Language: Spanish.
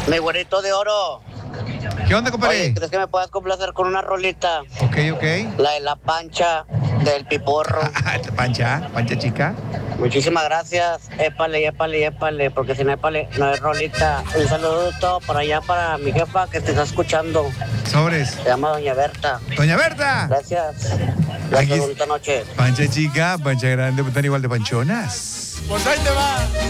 Mi güerito de oro. ¿Qué onda, compadre? Oye, ¿crees que me puedas complacer con una rolita? Ok. La de la pancha del piporro. Pancha chica. Muchísimas gracias. Épale, porque si no épale, no es rolita. Un saludo por allá para mi jefa que te está escuchando. Sobres. Se llama Doña Berta. Doña Berta. Gracias. Aquí Bonita noche. Pancha chica, pancha grande, están igual de panchonas. Pues ahí te va.